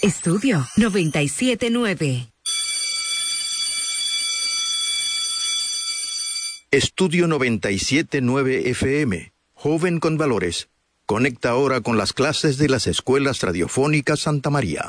Estudio 97.9. Estudio 97.9 FM. Joven con valores. Conecta ahora con las clases de las escuelas radiofónicas Santa María.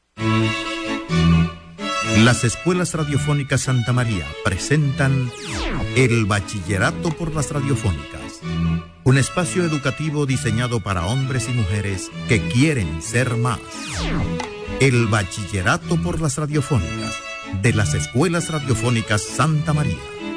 Las escuelas radiofónicas Santa María presentan el Bachillerato por las Radiofónicas, un espacio educativo diseñado para hombres y mujeres que quieren ser más. El Bachillerato por las Radiofónicas de las escuelas radiofónicas Santa María.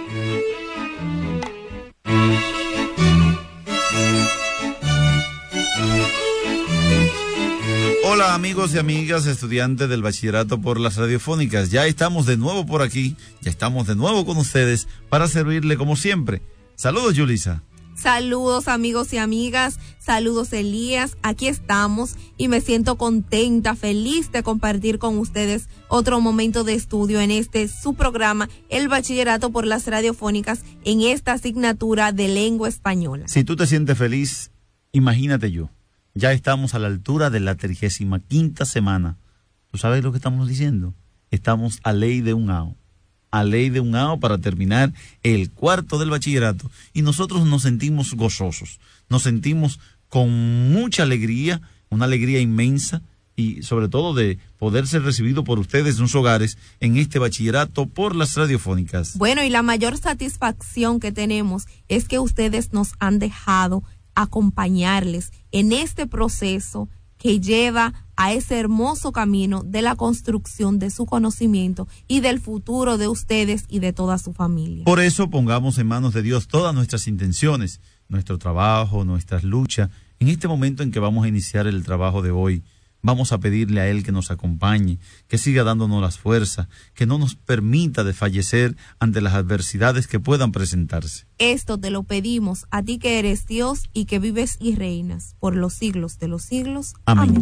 Hola amigos y amigas, estudiantes del Bachillerato por las Radiofónicas. Ya estamos de nuevo por aquí, ya estamos de nuevo con ustedes para servirle como siempre. Saludos, Yulisa. Saludos amigos y amigas, saludos Elías, aquí estamos y me siento contenta, feliz de compartir con ustedes otro momento de estudio en su programa, el Bachillerato por las Radiofónicas, en esta asignatura de lengua española. Si tú te sientes feliz, imagínate yo. Ya estamos a la altura de la 35ª semana. ¿Tú sabes lo que estamos diciendo? Estamos a ley de un AO. A ley de un AO para terminar el cuarto del bachillerato. Y nosotros nos sentimos gozosos. Nos sentimos con mucha alegría, una alegría inmensa. Y sobre todo de poder ser recibido por ustedes en sus hogares en este bachillerato por las radiofónicas. Bueno, y la mayor satisfacción que tenemos es que ustedes nos han dejado acompañarles en este proceso que lleva a ese hermoso camino de la construcción de su conocimiento y del futuro de ustedes y de toda su familia. Por eso pongamos en manos de Dios todas nuestras intenciones, nuestro trabajo, nuestras luchas. En este momento en que vamos a iniciar el trabajo de hoy, vamos a pedirle a Él que nos acompañe, que siga dándonos las fuerzas, que no nos permita desfallecer ante las adversidades que puedan presentarse. Esto te lo pedimos a ti que eres Dios y que vives y reinas por los siglos de los siglos. Amén.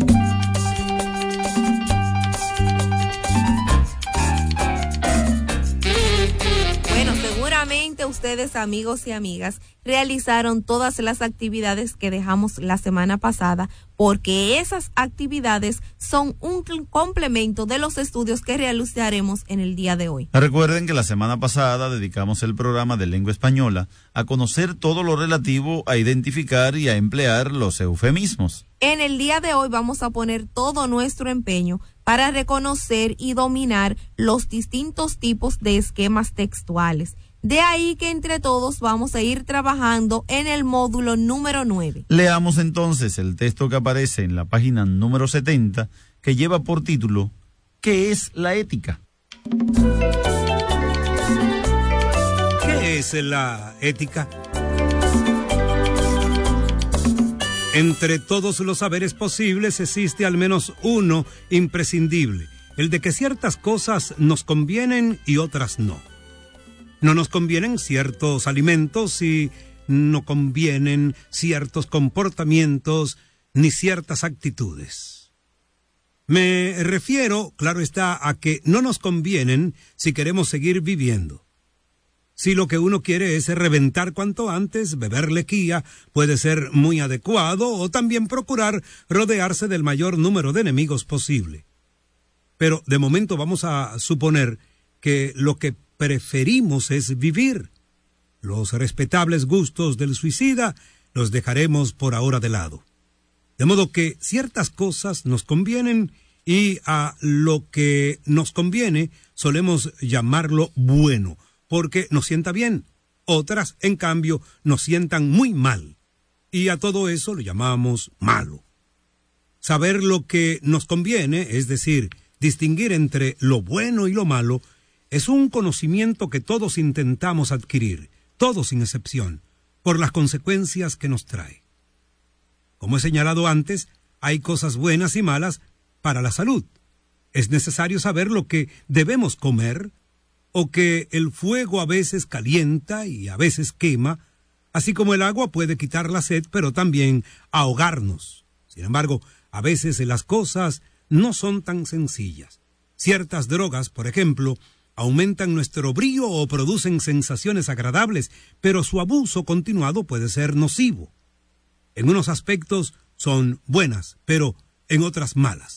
Bueno, seguramente ustedes, amigos y amigas, realizaron todas las actividades que dejamos la semana pasada, porque esas actividades son un complemento de los estudios que realizaremos en el día de hoy. Recuerden que la semana pasada dedicamos el programa de lengua española a conocer todo lo relativo a identificar y a emplear los eufemismos. En el día de hoy vamos a poner todo nuestro empeño para reconocer y dominar los distintos tipos de esquemas textuales. De ahí que entre todos vamos a ir trabajando en el módulo número 9. Leamos entonces el texto que aparece en la página número 70, que lleva por título ¿Qué es la ética? ¿Qué es la ética? Entre todos los saberes posibles existe al menos uno imprescindible, el de que ciertas cosas nos convienen y otras no. No nos convienen ciertos alimentos y no convienen ciertos comportamientos ni ciertas actitudes. Me refiero, claro está, a que no nos convienen si queremos seguir viviendo. Si lo que uno quiere es reventar cuanto antes, beber lequía puede ser muy adecuado, o también procurar rodearse del mayor número de enemigos posible. Pero de momento vamos a suponer que lo que preferimos es vivir. Los respetables gustos del suicida los dejaremos por ahora de lado. De modo que ciertas cosas nos convienen y a lo que nos conviene solemos llamarlo bueno, porque nos sienta bien. Otras, en cambio, nos sientan muy mal. Y a todo eso lo llamamos malo. Saber lo que nos conviene, es decir, distinguir entre lo bueno y lo malo, es un conocimiento que todos intentamos adquirir, todos sin excepción, por las consecuencias que nos trae. Como he señalado antes, hay cosas buenas y malas para la salud. Es necesario saber lo que debemos comer, o que el fuego a veces calienta y a veces quema, así como el agua puede quitar la sed, pero también ahogarnos. Sin embargo, a veces las cosas no son tan sencillas. Ciertas drogas, por ejemplo, aumentan nuestro brío o producen sensaciones agradables, pero su abuso continuado puede ser nocivo. En unos aspectos son buenas, pero en otras malas.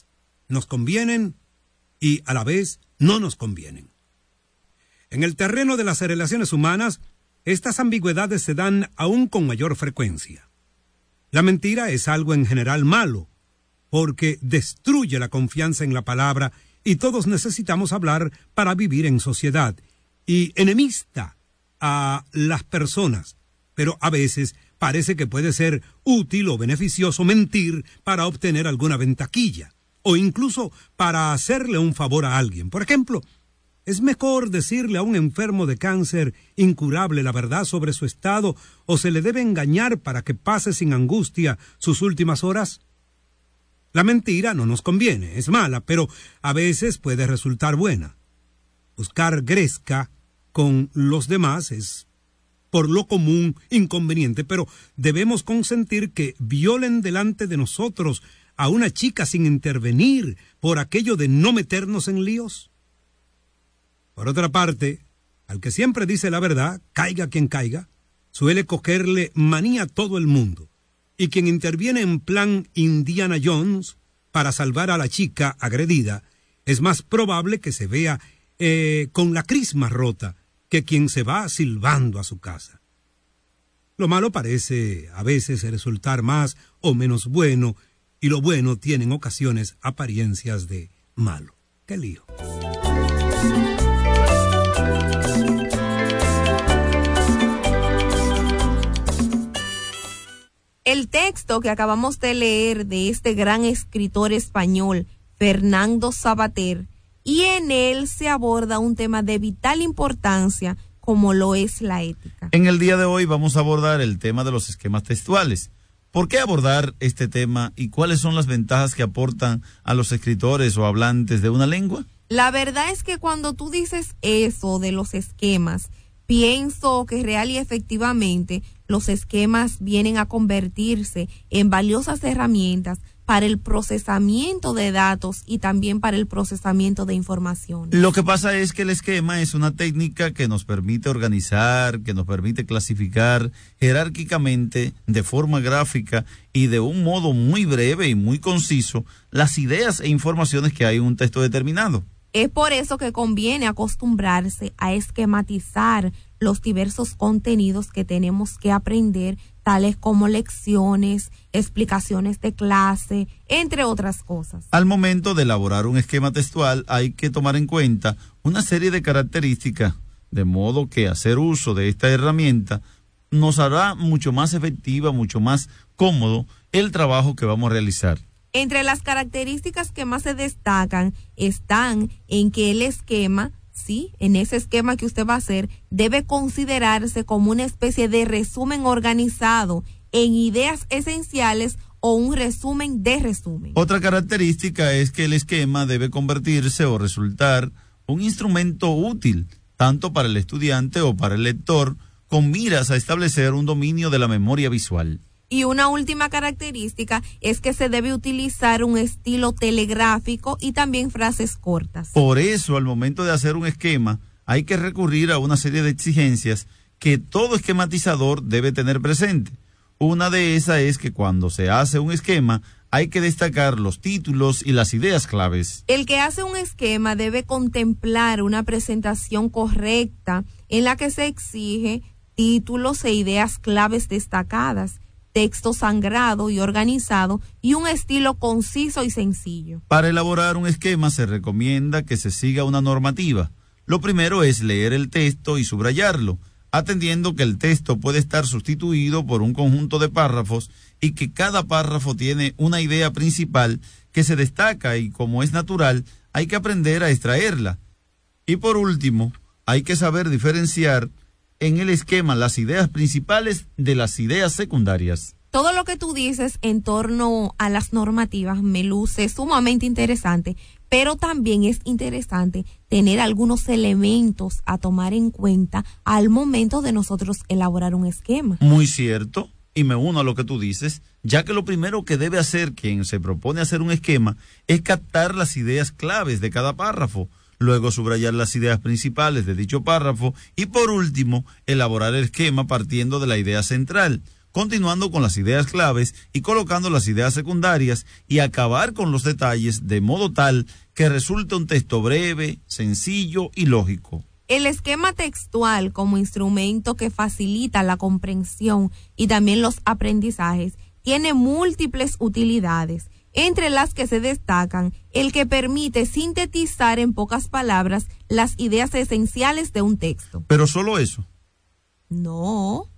nos convienen y a la vez no nos convienen. En el terreno de las relaciones humanas, estas ambigüedades se dan aún con mayor frecuencia. La mentira es algo en general malo, porque destruye la confianza en la palabra y todos necesitamos hablar para vivir en sociedad, y enemista a las personas, pero a veces parece que puede ser útil o beneficioso mentir para obtener alguna ventaquilla, o incluso para hacerle un favor a alguien. Por ejemplo, ¿es mejor decirle a un enfermo de cáncer incurable la verdad sobre su estado o se le debe engañar para que pase sin angustia sus últimas horas? La mentira no nos conviene, es mala, pero a veces puede resultar buena. Buscar gresca con los demás es, por lo común, inconveniente, pero debemos consentir que violen delante de nosotros a una chica sin intervenir por aquello de no meternos en líos. Por otra parte, al que siempre dice la verdad, caiga quien caiga, suele cogerle manía a todo el mundo. Y quien interviene en plan Indiana Jones para salvar a la chica agredida, es más probable que se vea con la crisma rota que quien se va silbando a su casa. Lo malo parece a veces resultar más o menos bueno, y lo bueno tiene en ocasiones apariencias de malo. ¡Qué lío! El texto que acabamos de leer de este gran escritor español, Fernando Savater, y en él se aborda un tema de vital importancia como lo es la ética. En el día de hoy vamos a abordar el tema de los esquemas textuales. ¿Por qué abordar este tema y cuáles son las ventajas que aportan a los escritores o hablantes de una lengua? La verdad es que cuando tú dices eso de los esquemas, pienso que real y efectivamente los esquemas vienen a convertirse en valiosas herramientas para el procesamiento de datos y también para el procesamiento de información. Lo que pasa es que el esquema es una técnica que nos permite organizar, que nos permite clasificar jerárquicamente, de forma gráfica y de un modo muy breve y muy conciso, las ideas e informaciones que hay en un texto determinado. Es por eso que conviene acostumbrarse a esquematizar los diversos contenidos que tenemos que aprender, tales como lecciones, explicaciones de clase, entre otras cosas. Al momento de elaborar un esquema textual hay que tomar en cuenta una serie de características, de modo que hacer uso de esta herramienta nos hará mucho más efectiva, mucho más cómodo el trabajo que vamos a realizar. Entre las características que más se destacan están en que el esquema, sí, en ese esquema que usted va a hacer, debe considerarse como una especie de resumen organizado en ideas esenciales o un resumen de resumen. Otra característica es que el esquema debe convertirse o resultar un instrumento útil, tanto para el estudiante o para el lector, con miras a establecer un dominio de la memoria visual. Y una última característica es que se debe utilizar un estilo telegráfico y también frases cortas. Por eso, al momento de hacer un esquema, hay que recurrir a una serie de exigencias que todo esquematizador debe tener presente. Una de esas es que cuando se hace un esquema, hay que destacar los títulos y las ideas claves. El que hace un esquema debe contemplar una presentación correcta en la que se exige títulos e ideas claves destacadas, texto sangrado y organizado y un estilo conciso y sencillo. Para elaborar un esquema se recomienda que se siga una normativa. Lo primero es leer el texto y subrayarlo, atendiendo que el texto puede estar sustituido por un conjunto de párrafos y que cada párrafo tiene una idea principal que se destaca y, como es natural, hay que aprender a extraerla. Y por último, hay que saber diferenciar en el esquema las ideas principales de las ideas secundarias. Todo lo que tú dices en torno a las normativas me luce sumamente interesante, pero también es interesante tener algunos elementos a tomar en cuenta al momento de nosotros elaborar un esquema. Muy cierto, y me uno a lo que tú dices, ya que lo primero que debe hacer quien se propone hacer un esquema es captar las ideas claves de cada párrafo, luego subrayar las ideas principales de dicho párrafo y por último elaborar el esquema partiendo de la idea central, continuando con las ideas claves y colocando las ideas secundarias y acabar con los detalles de modo tal que resulte un texto breve, sencillo y lógico. El esquema textual como instrumento que facilita la comprensión y también los aprendizajes tiene múltiples utilidades, entre las que se destacan el que permite sintetizar en pocas palabras las ideas esenciales de un texto. ¿Pero solo eso? No.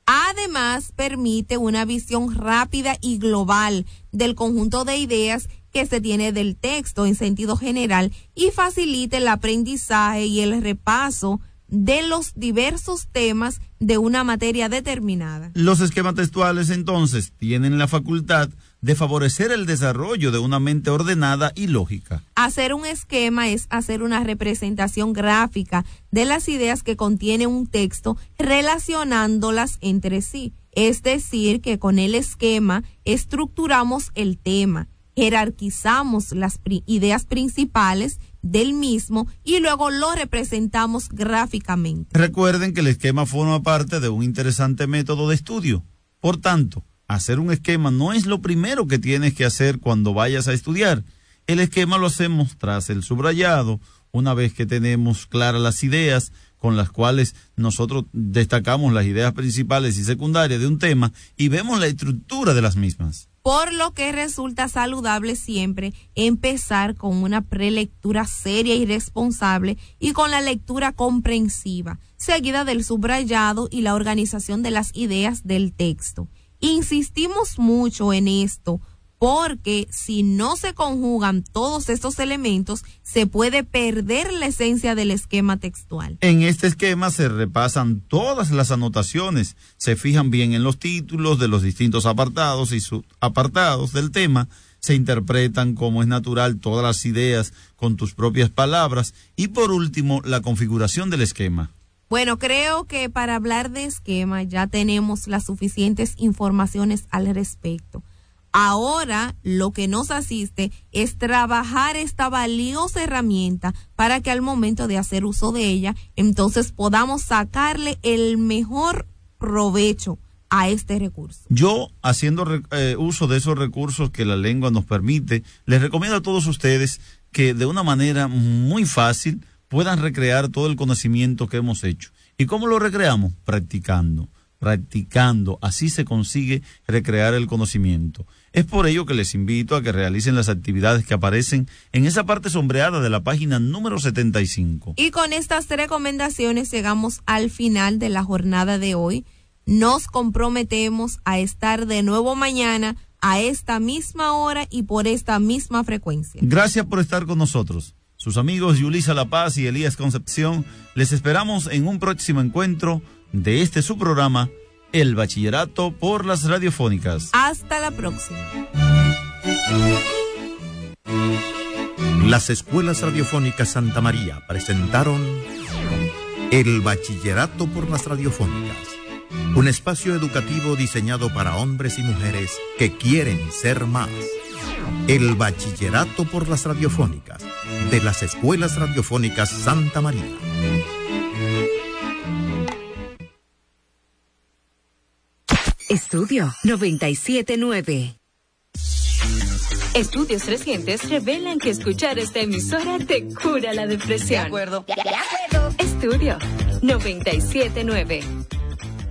Además, permite una visión rápida y global del conjunto de ideas que se tiene del texto en sentido general y facilita el aprendizaje y el repaso de los diversos temas de una materia determinada. Los esquemas textuales, entonces, tienen la facultad de favorecer el desarrollo de una mente ordenada y lógica. Hacer un esquema es hacer una representación gráfica de las ideas que contiene un texto relacionándolas entre sí. Es decir, que con el esquema estructuramos el tema, jerarquizamos las ideas principales del mismo y luego lo representamos gráficamente. Recuerden que el esquema forma parte de un interesante método de estudio. Por tanto, hacer un esquema no es lo primero que tienes que hacer cuando vayas a estudiar. El esquema lo hacemos tras el subrayado, una vez que tenemos claras las ideas con las cuales nosotros destacamos las ideas principales y secundarias de un tema y vemos la estructura de las mismas. Por lo que resulta saludable siempre empezar con una prelectura seria y responsable y con la lectura comprensiva, seguida del subrayado y la organización de las ideas del texto. Insistimos mucho en esto porque si no se conjugan todos estos elementos, se puede perder la esencia del esquema textual. En este esquema se repasan todas las anotaciones, se fijan bien en los títulos de los distintos apartados y subapartados del tema, se interpretan como es natural todas las ideas con tus propias palabras y por último, la configuración del esquema. Bueno, creo que para hablar de esquema ya tenemos las suficientes informaciones al respecto. Ahora lo que nos asiste es trabajar esta valiosa herramienta para que al momento de hacer uso de ella, entonces podamos sacarle el mejor provecho a este recurso. Yo, haciendo uso de esos recursos que la lengua nos permite, les recomiendo a todos ustedes que de una manera muy fácil puedan recrear todo el conocimiento que hemos hecho. ¿Y cómo lo recreamos? Practicando. Así se consigue recrear el conocimiento. Es por ello que les invito a que realicen las actividades que aparecen en esa parte sombreada de la página número 75. Y con estas recomendaciones llegamos al final de la jornada de hoy. Nos comprometemos a estar de nuevo mañana a esta misma hora y por esta misma frecuencia. Gracias por estar con nosotros. Sus amigos Yulisa La Paz y Elías Concepción, les esperamos en un próximo encuentro de este su programa, El Bachillerato por las Radiofónicas. Hasta la próxima. Las Escuelas Radiofónicas Santa María presentaron El Bachillerato por las Radiofónicas, un espacio educativo diseñado para hombres y mujeres que quieren ser más. El Bachillerato por las Radiofónicas, de las Escuelas Radiofónicas Santa María. Estudio 97.9. Estudios recientes revelan que escuchar esta emisora te cura la depresión. De acuerdo. Estudio 97.9.